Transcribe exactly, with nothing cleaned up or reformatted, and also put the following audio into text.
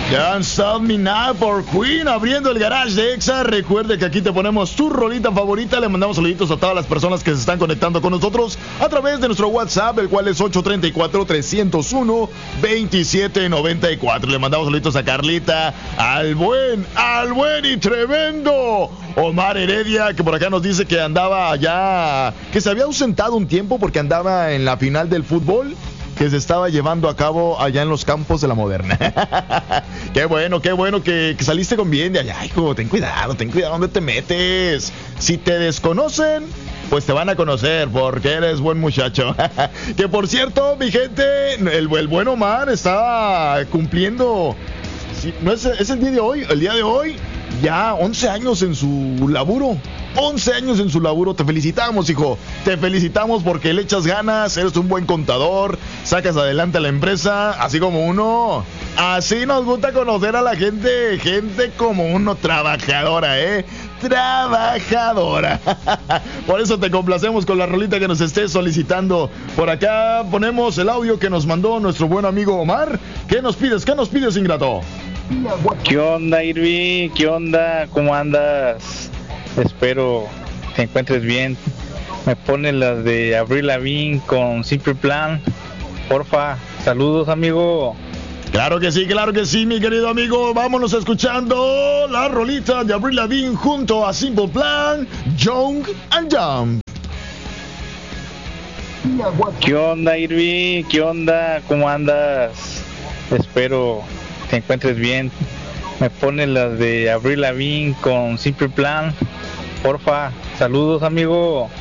Can't Stop Me Now por Queen, abriendo el garage de Exa. Recuerde que aquí te ponemos tu rolita favorita. Le mandamos saluditos a todas las personas que se están conectando con nosotros a través de nuestro WhatsApp, el cual es ocho tres cuatro, tres cero uno, dos siete nueve cuatro. Le mandamos saluditos a Carlita, al buen, al buen y tremendo Omar Heredia, que por acá nos dice que andaba ya, que se había ausentado un tiempo porque andaba en la final del fútbol que se estaba llevando a cabo allá en los campos de la Moderna. Qué bueno, qué bueno que, que saliste con bien de allá. Hijo, ten cuidado, ten cuidado dónde te metes. Si te desconocen, pues te van a conocer porque eres buen muchacho. Que por cierto, mi gente, el, el buen Omar estaba cumpliendo, sí, no es, es el día de hoy, el día de hoy, ya once años en su laburo. once años en su laburo. Te felicitamos, hijo. Te felicitamos porque le echas ganas, eres un buen contador, sacas adelante a la empresa, así como uno. Así nos gusta conocer a la gente, gente como uno, trabajadora, ¿eh? Trabajadora. Por eso te complacemos con la rolita que nos estés solicitando. Por acá ponemos el audio que nos mandó nuestro buen amigo Omar. ¿Qué nos pides? ¿Qué nos pides, ingrato? ¿Qué onda, Irvi? ¿Qué onda? ¿Cómo andas? Espero te encuentres bien. Me pone las de Avril Lavigne con Simple Plan, porfa. Saludos, amigo. Claro que sí, claro que sí, mi querido amigo. Vámonos escuchando la rolita de Avril Lavigne junto a Simple Plan, Young and Jump. ¿Qué onda, Irvi? ¿Qué onda? ¿Cómo andas? Espero te encuentres bien. Me pone las de Avril Lavigne con Simple Plan, porfa. Saludos, amigo.